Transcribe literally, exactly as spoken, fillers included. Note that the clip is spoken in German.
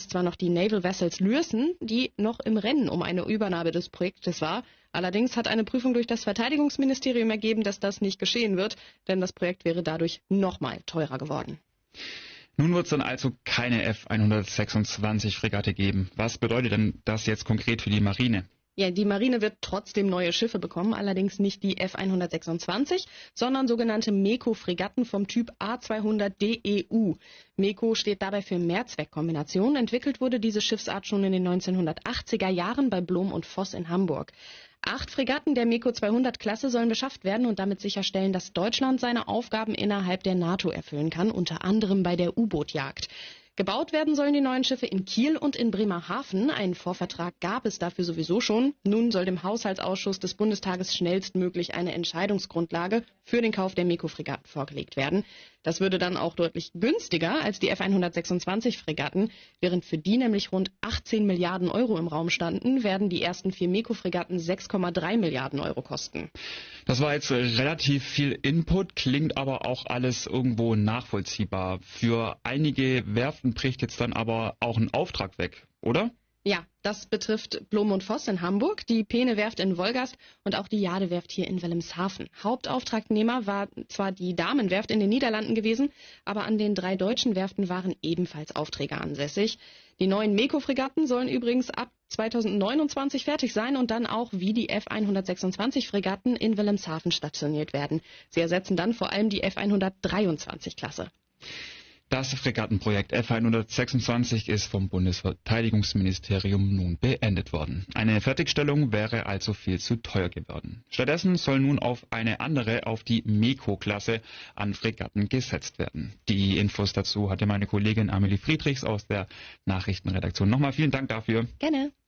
zwar noch die Naval Vessels Lürssen, die noch im Rennen um eine Übernahme des Projektes war. Allerdings hat eine Prüfung durch das Verteidigungsministerium ergeben, dass das nicht geschehen wird, denn das Projekt wäre dadurch nochmal teurer geworden. Nun wird es dann also keine F hundertsechsundzwanzig Fregatte geben. Was bedeutet denn das jetzt konkret für die Marine? Ja, die Marine wird trotzdem neue Schiffe bekommen, allerdings nicht die F hundertsechsundzwanzig, sondern sogenannte MEKO-Fregatten vom Typ A zweihundert D E U. MEKO steht dabei für Mehrzweckkombination. Entwickelt wurde diese Schiffsart schon in den neunzehnhundertachtziger Jahren bei Blom und Voss in Hamburg. Acht Fregatten der MEKO zweihundert-Klasse sollen beschafft werden und damit sicherstellen, dass Deutschland seine Aufgaben innerhalb der NATO erfüllen kann, unter anderem bei der U-Boot-Jagd. Gebaut werden sollen die neuen Schiffe in Kiel und in Bremerhaven. Einen Vorvertrag gab es dafür sowieso schon. Nun soll dem Haushaltsausschuss des Bundestages schnellstmöglich eine Entscheidungsgrundlage für den Kauf der MEKO-Fregatten vorgelegt werden. Das würde dann auch deutlich günstiger als die F hundertsechsundzwanzig Fregatten. Während für die nämlich rund achtzehn Milliarden Euro im Raum standen, werden die ersten vier MEKO-Fregatten sechs Komma drei Milliarden Euro kosten. Das war jetzt relativ viel Input, klingt aber auch alles irgendwo nachvollziehbar. Für einige Werften bricht jetzt dann aber auch ein Auftrag weg, oder? Ja, das betrifft Blom und Voss in Hamburg, die Peene-Werft in Wolgast und auch die Jade-Werft hier in Wilhelmshaven. Hauptauftragnehmer war zwar die Damenwerft in den Niederlanden gewesen, aber an den drei deutschen Werften waren ebenfalls Aufträge ansässig. Die neuen MEKO-Fregatten sollen übrigens ab zweitausendneunundzwanzig fertig sein und dann auch wie die F hundertsechsundzwanzig Fregatten in Wilhelmshaven stationiert werden. Sie ersetzen dann vor allem die F hundertdreiundzwanzig-Klasse. Das Fregattenprojekt F hundertsechsundzwanzig ist vom Bundesverteidigungsministerium nun beendet worden. Eine Fertigstellung wäre also viel zu teuer geworden. Stattdessen soll nun auf eine andere, auf die MEKO-Klasse an Fregatten gesetzt werden. Die Infos dazu hatte meine Kollegin Amelie Friedrichs aus der Nachrichtenredaktion. Nochmal vielen Dank dafür. Gerne.